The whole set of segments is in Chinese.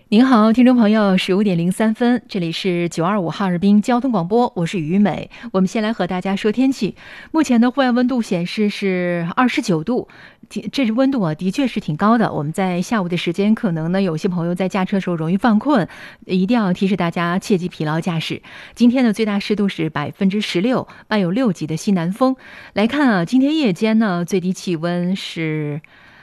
您好，听众朋友，15点03分，这里是925哈尔滨交通广播，我是于美。我们先来和大家说天气。目前的户外温度显示是29度，这温度的确是挺高的。我们在下午的时间，可能呢有些朋友在驾车的时候容易犯困，一定要提示大家切忌疲劳驾驶。今天的最大湿度是16%，伴有6级的西南风。来看啊，今天夜间呢最低气温是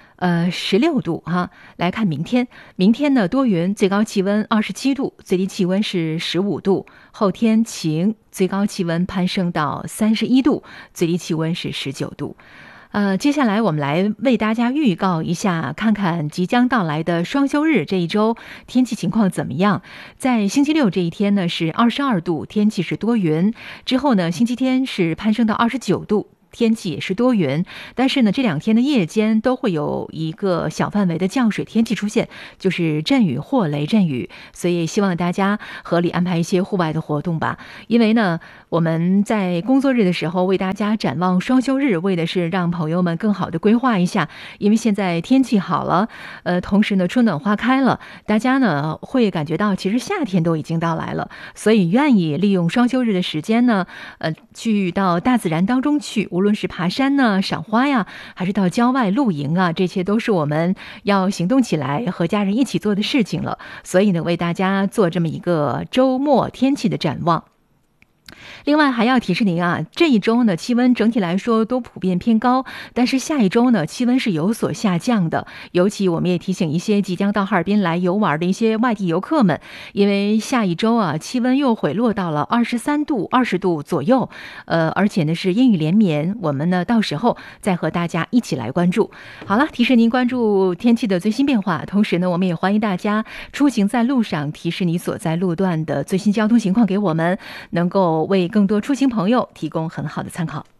16度哈。来看明天，明天呢多云，最高气温27度，最低气温是15度。后天晴，最高气温攀升到31度，最低气温是19度。接下来我们来为大家预告一下，看看即将到来的双休日这一周天气情况怎么样。在星期六这一天呢是22度，天气是多云。之后呢，星期天是攀升到29度。天气也是多云，但是呢，这2天的夜间都会有一个小范围的降水天气出现，就是阵雨或雷阵雨，所以希望大家合理安排一些户外的活动吧。因为呢，我们在工作日的时候为大家展望双休日，为的是让朋友们更好的规划一下。因为现在天气好了，同时呢春暖花开了，大家呢会感觉到其实夏天都已经到来了，所以愿意利用双休日的时间呢，去到大自然当中去，无论是爬山呢、赏花呀，还是到郊外露营啊，这些都是我们要行动起来和家人一起做的事情了。所以呢，为大家做这么一个周末天气的展望。另外还要提示您啊，这一周呢气温整体来说都普遍偏高，但是下一周呢气温是有所下降的。尤其我们也提醒一些即将到哈尔滨来游玩的一些外地游客们，因为下一周啊气温又回落到了23度、20度左右，而且呢是阴雨连绵。我们呢到时候再和大家一起来关注。好了，提示您关注天气的最新变化，同时呢我们也欢迎大家出行在路上提示你所在路段的最新交通情况给我们，能够为更多出行朋友提供很好的参考。